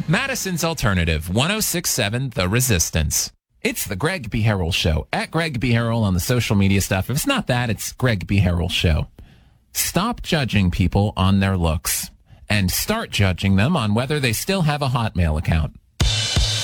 Madison's Alternative, 106.7 The Resistance. It's the Greg B. Harrell Show. At Greg B. Harrell on the social media stuff. If it's not that, it's Greg B. Harrell Show. Stop judging people on their looks and start judging them on whether they still have a Hotmail account.